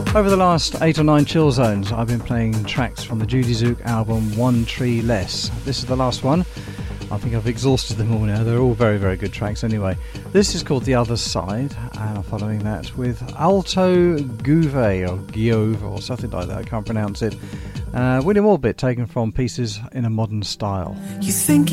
Over the last 8 or 9 Chill Zones, I've been playing tracks from the Judy Zook album One Tree Less. This is the last one. I think I've exhausted them all now. They're all very, very good tracks anyway. This is called The Other Side, and I'm following that with Alto Guve, or Guiove, or something like that. I can't pronounce it. William Orbit, taken from Pieces in a Modern Style. You think